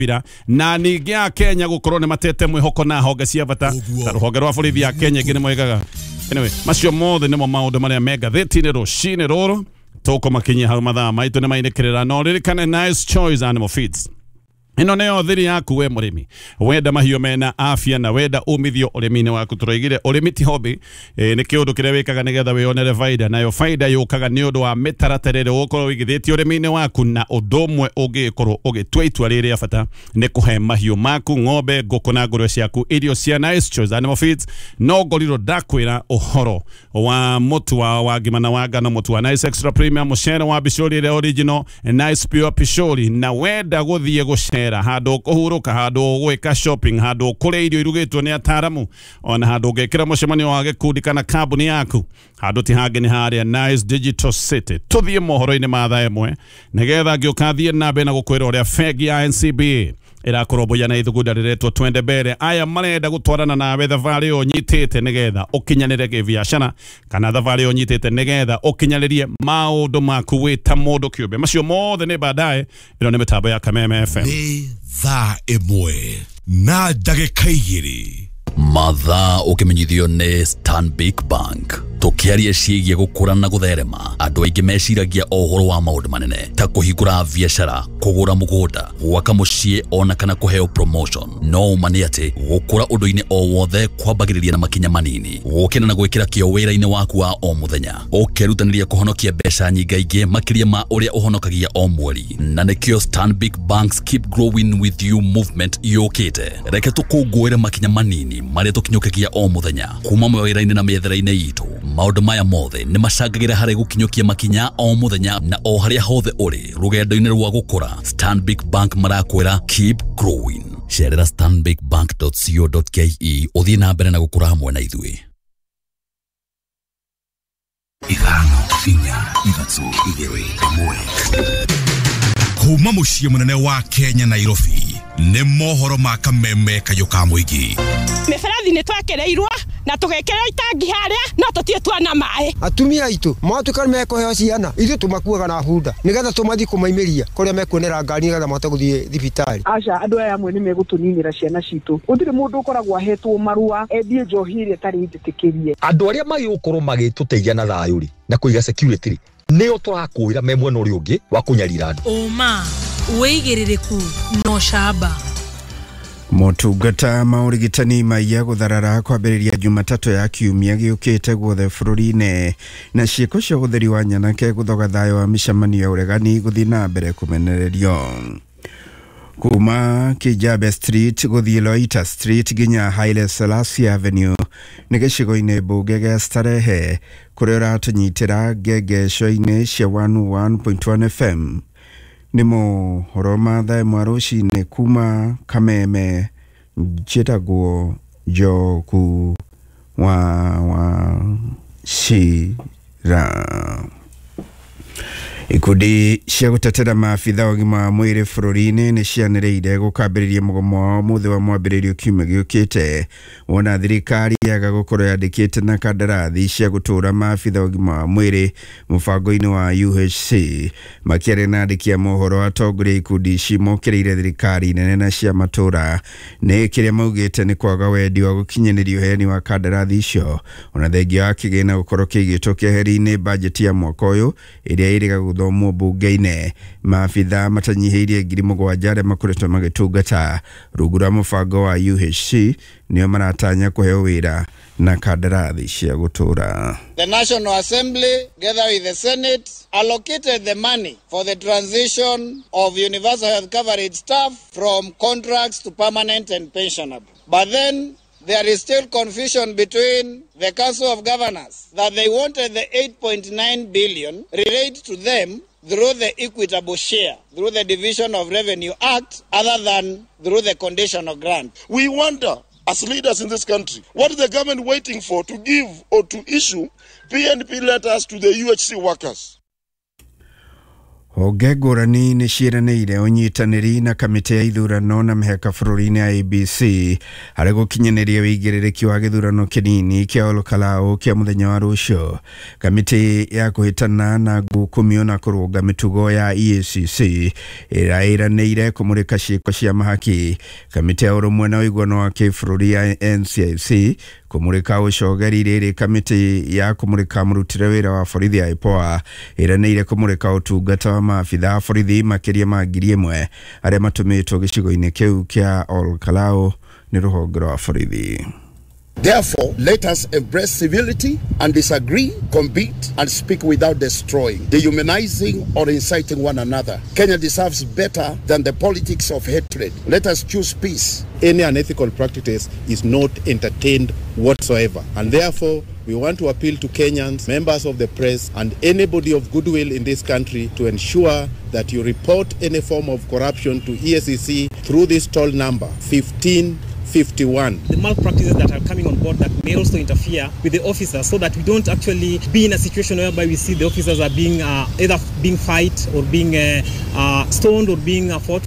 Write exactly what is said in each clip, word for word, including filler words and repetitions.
bira na ningi ya Kenya gukorwo ni matete mwihoko na honge cia bata ruhonge rwa borithi ya Kenya ngine mwegaga anyway macio mothe nimo maundu maria mega theti-ini rucini ruru toko makinyia hau mathaa maitu ni mainikirira no ririkane Nice Choice Animal Feeds. Ino neo thiri yaku we murimi wenda mahiũ mena afya na wenda umithio urimi-ini waku turaigire urimi ti hobby e, ni kiundu kiria wikaga nigetha wionere faida nayo faida yukaga ni undu wa mitaraterere ukorwo wigithĩtie urimi-ini waku na udumwe ungikorwo ugitua itua riria bata ni kuhe mahiũ maku ng'ombe ngũkũ na ngũrwe ciaku irio cia Nice Choice Animal Feeds no ngoriro ndakwira uhoro wa mutu wa wagima na wanga na mutu wa Nice Extra Premium mucere wa bishori ĩrĩa original Nice Pure Pishori na wenda guthie gucera hando kuhuruka hando gwika shopping hando kule irio irugitwo ni ataramu ona hando ngekira mucemanio wa gikundi kana kambuni yaku hando ti hange ni haria Nice Digital City tuthie mohoro-ini ma thaa ĩmwe nigetha ngĩukathie nambe na gukwira uria fegi ya N C B A irakorobya na ithugunda riretwo twende mbere aya marenda gutwarana nawe thabarĩ onyitĩte nigetha ukinyanĩre gĩbiacara kana thabarĩ onyitĩte nigetha ukinyanirie maundu maku wita mundu kĩũmbe macio mothe ni baadaye ino ni mitambo ya Kameme F M ni thaa ĩmwe na ndagĩka igĩrĩ mathaa ukimenyithio ni Stanbic Bank tukiaria ciĩgiĩ gũkũra na gũtherema andũ aingĩ meciragia ũhoro wa maũndũ manene ta kũhingũra biacara kũgũra mũgũnda gwaka mũciĩ ona kana kũheo promotion no uma nĩ atĩ gũkũra ũndũ-inĩ o wothe kwambagĩrĩria na makinya manini gũkena na gwĩkĩra kĩo wĩra-inĩ waku wa o mũthenya ũkerutanĩria kũhonokia mbeca nyingaingĩ makĩria ma ũrĩa ũhonokagia o mweri na nĩkĩo Stanbic Bank's Keep Growing With You movement yũkĩte reke tũkũngũĩre makinya manini marĩa tũkinyũkagia o mũthenya kuma mawĩra-inĩ na mĩethere-inĩ itũ maundu maya mothe ni macangagĩra harĩ gũkinyũkia makinya o mũthenya na o harĩa hothe ũrĩ rũgendo-inĩ rwa gũkũra Stanbic Bank marakwĩra keep growing cerera stanbic bank dot co dot ke ũthiĩ na mbere na gũkũra hamwe na ithuĩ ithano inya ithatũ igĩrĩ ĩmwe kuma mũciĩ mũnene wa Kenya Nairobi nĩ mohoro ma Kameme kayũka mũingĩ mĩberethi nĩ twekereirwo na tũgekĩra itangi harĩa no tũtie twana maĩ atumia aitũ matuĩka mekũheo ciana ithuĩ tũmakuaga na bunda nĩgetha tũmathiĩ kũmaimĩria kũrĩa mekuonera ngari nĩgetha mahote gũthiĩ thibitarĩ aca andũ aya amwe nĩ megũtũninĩra ciana citũ gũtirĩ mũndũ ũkoragwo ahetwo marũa endie njohi ĩrĩa ĩtarĩ njĩtĩkĩrie andũ arĩa magĩgũkorwo magĩtũteithia na thayũ rĩ na kũiga security nĩo tũrakũĩra me mwena ũrĩa ũngĩ wa kũnyarira andũ ũma wĩigĩrĩrĩku no camba motungata ma urigitani maiya gutharara kwambĩrĩria Jumatatu ya kiumia gĩũkĩte guothe bũrũri-inĩ na ciĩko cia ũtheri wa nyanake gũthoga thayũ wa mĩcemanio ya ũregani gũthiĩ na mbere kũmenererio kuma Kijabe Street gũthiĩ Loita Street nginya Haile Selassie Avenue nĩ gĩcigo-inĩ mbunge gĩa Starehe kũrĩa ũratũnyitĩra ngengeco-inĩ cia one oh one point one F M nĩ mohoro ma thaa ĩmwe rũcinĩ kuma Kameme njĩtagwo Njogu wa wa Shira ikundi cia gũtetera maabitha ũgima wa mwĩrĩ bũrũri-inĩ nĩ cianĩrĩire gũkambĩrĩria mũgomo wao mũthĩ wa mwambĩrĩrio kiumia gĩũkĩte wona thirikari yaga gũkorwo yandĩkĩte na kandarathi cia gũtũra maabitha ũgima wa mwĩrĩ mũbango-inĩ wa U H C makĩaria na andĩki a mohoro atongoria ikundi ici mokĩrĩire thirikari nene na cia matũra nĩ kĩrĩa maugĩte nĩ kwaga wendi wa gũkinyanĩria ũheani wa kandarathi icio ona thengia wa kĩgĩna gũkorwo kĩigĩtwo kĩeheri-inĩ bajeti ya mwaka ũyũ ĩrĩa ĩrĩga gũthomwo bunge-inĩ maabitha matanyihĩirie ngiri mũgwanja arĩa makoretwo magĩtungata rungu rwa mũbango wa U H C nĩo maratanya kũheo wĩra na kandarathi cia gũtũra. The National Assembly together with the Senate allocated the money for the transition of universal health coverage staff from contracts to permanent and pensionable. But then there is still confusion between the Council of Governors that they wanted the eight point nine billion relate to them through the equitable share, through the Division of Revenue Act, other than through the conditional grant. We wonder, as leaders in this country, what is the government waiting for to give or to issue P N P letters to the U H C workers? Honge ngũrani nĩ ciĩranĩire ũnyitanĩri na kamĩtĩ ya ithurano na mĩhaka bũrũri-inĩ ya I B C harĩ gũkinyanĩria wĩigĩrĩrĩki wa gĩthurano kĩnini kĩa Olkalau kĩa mũthenya wa rũciũ. Kamĩtĩ ya kũhĩtana na ngukumio na kũrũnga mĩtugo ya E A C C ĩrĩa ĩranĩire kũmũrĩka ciĩko cia mahaki. Kamĩtĩ ya ũrũmwe na ũiguano wa kĩbũrũri ya N C I C kũmũrĩka ũcogeri rĩrĩ kamĩtĩ ya kũmũrĩka mũrutĩre wĩra wa borithi ya I P O A ĩranĩire kũmũrĩka ũtungata wa maabitha a borithi makĩria ma ngiri ĩmwe arĩa matũmĩtwo gĩcigo-inĩ kĩu kĩa Olkalau nĩ rũhonge rwa borithi. Therefore, let us embrace civility and disagree, compete, and speak without destroying, dehumanizing, or inciting one another. Kenya deserves better than the politics of hatred. Let us choose peace. Any unethical practice is not entertained whatsoever. And therefore, we want to appeal to Kenyans, members of the press, and anybody of goodwill in this country to ensure that you report any form of corruption to E A C C through this toll number, fifteen fifty-one. The malpractices that are coming on board that may also interfere with the officers, so that we don't actually be in a situation whereby we see the officers are being uh, either being fight or being uh, uh, stoned or being uh, fought.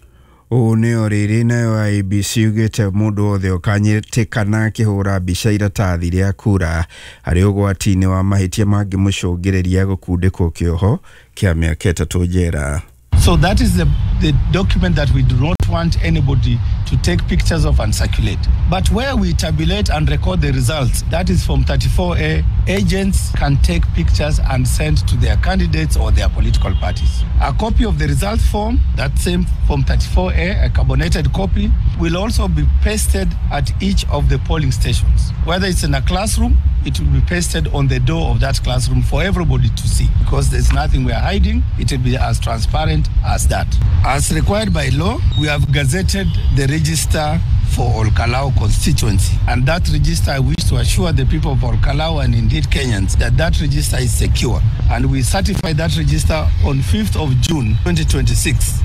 O neo riri nayo I B C ugite mundu othe ukanyĩtĩkana kĩhũra mbica iratathi rĩa kura harĩ ũgwati-inĩ wa mahĩtia mangĩmũcũngĩrĩria gũkundĩkwo kĩoho kĩa mĩaka ĩtatũ njera. So that is the, the document that we do not want anybody to take pictures of and circulate. But where we tabulate and record the results, that is from thirty-four A, agents can take pictures and send to their candidates or their political parties. A copy of the result form, that same from thirty-four A, a carbonated copy, will also be pasted at each of the polling stations. Whether it's in a classroom, it will be pasted on the door of that classroom for everybody to see, because there's nothing we are hiding. It will be as transparent as that. As required by law, we have gazetted the register for Olkalau constituency, and that register, I wish to assure the people of Olkalau and indeed Kenyans that that register is secure, and we certified that register on fifth of June twenty twenty-six.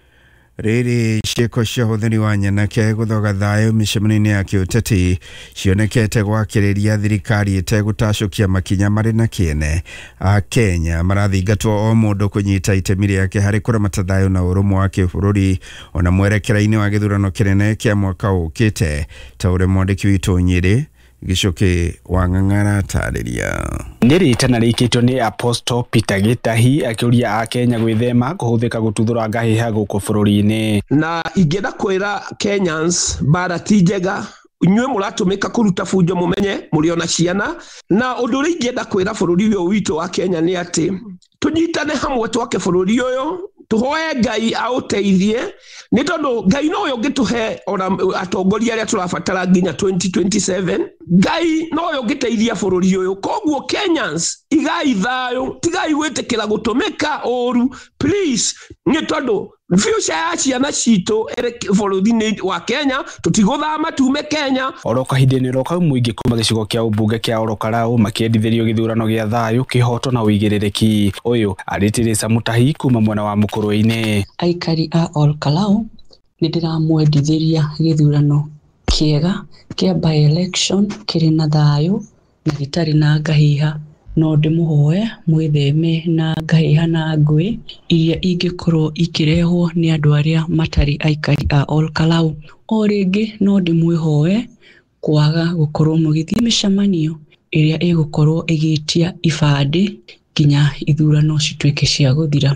Riri ciĩko cia ũhũthĩri wa nyanake gũthoga thayũ mĩcemanio-inĩ ya kĩũteti cionekete gwakĩrĩria thirikari ĩtegũtacũkia makinya marĩ na kĩene. A Kenya marathingatwo o mũndũ kũnyita itemi rĩake harĩ kũramata thayũ na ũrũmwe wa kĩbũrũri ona mwerekera-inĩ wa gĩthurano kĩnene kĩa mwaka ũkĩte, ta ũrĩa mwandĩki witũ Nyĩrĩ Gicoke wa Ng'ang'ara tarĩria. Nĩrĩ tana rĩkĩtwo nĩ Apostle Peter Gĩtahi akĩũria a Kenya gwĩthema kũhũthĩka gũtuthũra ngahĩha gũkũ bũrũri-inĩ. Na ingĩenda kwĩra Kenyans bara ti njega, inyuĩ mũratũmĩka kũruta bunjo mũmenye mũrĩ ona ciana, na ũndũ ũrĩa ingĩenda kwĩra bũrũri ũyũ witũ wa Kenya nĩ atĩ tũnyitane hamwe twake bũrũri ũyũ, tuhoe Ngai aũteithie, nĩ tondũ Ngai no ũngĩtũhe ona atongoria arĩa tũrabatara nginya twenty twenty-seven. Ngai no ũngĩteithia bũrũri ũyũ. Koguo Kenyans, igai thayũ, tigai gwĩtĩkĩra gũtũmĩka ũru, please, nĩ tondũ future ya ciana citũ ĩrĩ bũrũri-inĩ wa Kenya, tũtigũthama tume Kenya. Oro kahinda-inĩ ro kau mũingĩ kuma gĩcigo kĩa ũmbunge kĩa Olkalau makĩendithĩrio gĩthurano gĩa thayũ, kĩhoto na ũigĩrĩrĩki. Ũyũ arĩ Teresa Mũtahi kuma mwena wa Mũkũrũ-inĩ. Aikari a Olkalau nĩ ndĩramwendithĩria gĩthurano kĩega kĩa by election kĩrĩ na thayũ na gĩtarĩ na ngahĩha. No ndĩmũhoe mwĩtheme na ngahĩha na ngũĩ iria ingĩkorwo ikĩrehwo nĩ andũ arĩa matarĩ aikari a Olkalau. O rĩngĩ no ndĩmwĩhoe kwaga gũkorwo mũgĩthiĩ mĩcemanio ĩrĩa ĩgũkorwo ĩgĩtia ibandĩ nginya ithurano cituĩke cia gũthira.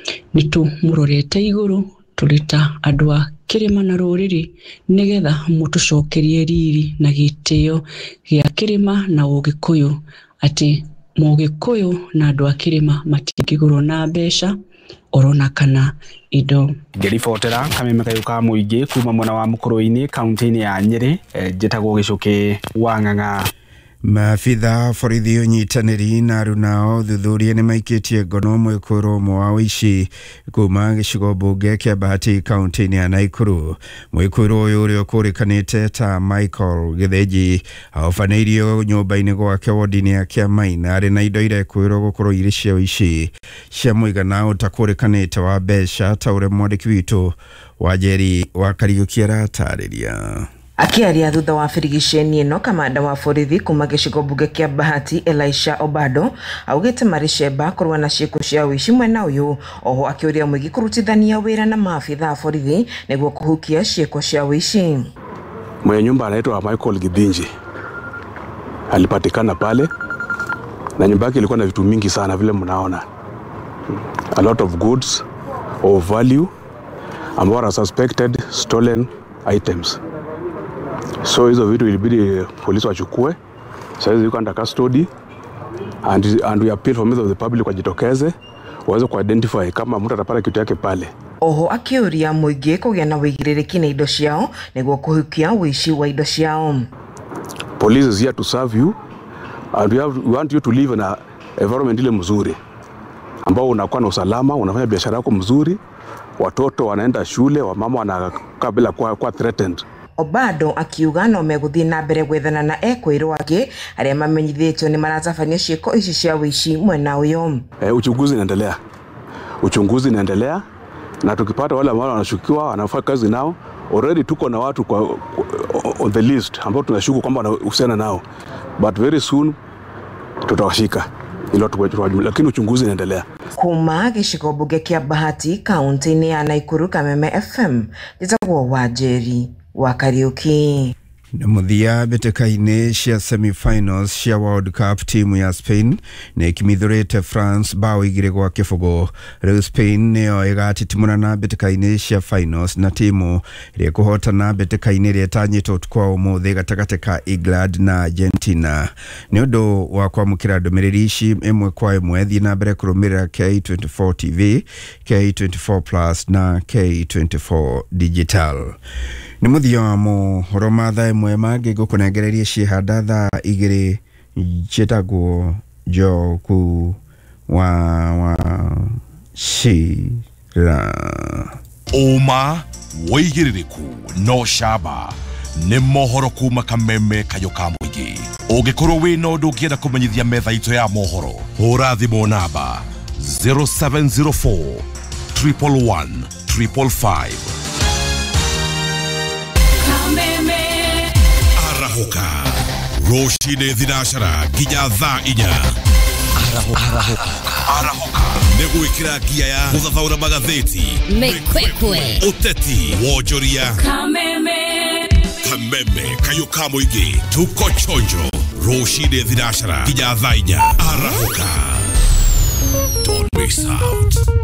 Nĩtũmũrorete igũrũ tũrĩ ta andũ a kĩrĩma na rũrĩrĩ, nĩgetha mũtũcokerie riri na gĩtĩo gĩa kĩrĩma na ũgĩkũyũ, atĩ Mũgĩkũyũ na andũ a kĩrĩma matingĩgũrwo na mbeca orona kana indo. Ngĩribotera kameme kayũ ka mũingĩ kuma mwena wa Mũkũrũ-inĩ kaunti-inĩ ya Nyĩrĩ, njĩtagwo Gicoke wa Ng'ang'a. Maabitha borithi ũnyitanĩri na aruna ũthuthuria nĩ maikĩtie ngono mwĩkũĩrwo ũmwe wa ũici kuma gĩcigo mbunge kĩa Bahati kaunti-inĩ ya Naikuru. Mwĩkũĩrwo ũyũ ũrĩa ũkũrĩkanĩte ta Michael Gĩthĩnji ahobanĩirio nyũmba-inĩ gwake wodi-inĩ ya Kĩamaina arĩ na indo irekũĩrwo gũkorwo irĩ cia ũici cia mũigana ũtakũrĩkanĩte wa mbeca, ta ũrĩa mwandĩki witũ wa Njeri wa Kariũki aratarĩria. Akiaria thutha wa firigiceni ino, kamanda wa borithi kuma gicigo mbunge kia Bahati Elisha Obado augite maricemba kurwa na ciiko cia wici mwena uyu. Oho akiuria mwigi kurutithania wira na maafitha a borithi niguo kuhukia ciiko cia wici. Mwenye nyumba anaitwa Michael Gidinji alipatikana pale na nyumba yake ilikuwa na vitu mingi sana vile mnaona, a lot of goods of value ambao are suspected stolen items. So hizo vitu ilibidi polisi wachukue. Sasa ziko under custody and and we appeal for members of the public wajitokeze waweze ku identify kama mtu atapata kitu yake pale. Oho akiuria muingi kugia na wigiriki na indo ciao niguo kuhukia wici wa indo ciao. Police is here to serve you and we, have, we want you to live in a environment ile mzuri ambao unakuwa na usalama, unafanya biashara yako mzuri, watoto wanaenda shule, wamama wanakaa bila kuwa, kuwa threatened. Obado akiuga no meguthii na mbere gwethana na ekwirwo ake aria mamenyithitio ni maratabania ciiko ici cia wici mwena uyu. Eh, uchunguzi unaendelea. Uchunguzi unaendelea na tukipata wale ambao wanashukiwa wanafanya kazi nao, already tuko na watu kwa on the list ambao tunashuku kwamba wanahusiana nao, but very soon tutawashika ilo tukajua, lakini uchunguzi unaendelea. Kuma gicigo mbunge kia Bahati kaunti-ini ya Nakuru, Kameme F M, njitagwo Wanjeri wa Kariuki. Na muthia betekaine cia semi-finals cia World Cup, timu ya Spain na ikimithurite France bao igire gwa kibugo. Riu Spain neo igatitimuna na betekaine cia finals na timu iria kuhotana betekaine iria tanyitwo kwa umuthi gatagati ka England na Argentina. Ni undu wa kwamukira ndumiriri ici imwe kwa imwe, thii na mbere kurumirira K twenty-four T V, K twenty-four plus na K twenty-four digital. Ni muthia wa mohoro mathaa imwe mangĩ ngũkũnengereria ciĩhanda thaa igĩrĩ njĩtagwo Njoku wa wa Shira. Uma wĩigĩrĩrĩku no camba nĩ mohoro kuma Kameme kayo ka mũingĩ. Ũngĩkorwo wĩna ũndũ ũngĩenda kũmenyithia metha itũ ya mohoro, hũra thimũ namba zero seven zero four, one one one, five five five. Arahoka Roshine Dhinashara Ginya Tha Inya. Arahoka Arahoka Negwikira gia ya guthathaura magatheti, Mekwekwe, uteti, wonjoria, Kameme Kameme kayo ka mũingĩ. Tuko chonjo Roshine Dhinashara Ginya Tha Inya. Arahoka, don't miss out.